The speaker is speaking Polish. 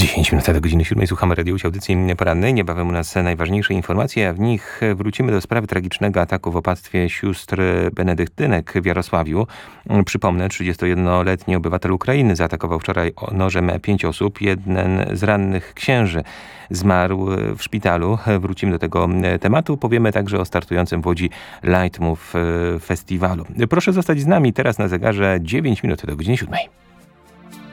10 minut do godziny 7. Słuchamy Radiowci Audycji Porannej. Niebawem u nas najważniejsze informacje, a w nich wrócimy do sprawy tragicznego ataku w opactwie sióstr benedyktynek w Jarosławiu. Przypomnę, 31-letni obywatel Ukrainy zaatakował wczoraj nożem 5 osób. Jeden z rannych księży zmarł w szpitalu. Wrócimy do tego tematu. Powiemy także o startującym w Łodzi Light Move festiwalu. Proszę zostać z nami teraz na zegarze 9 minut do godziny 7.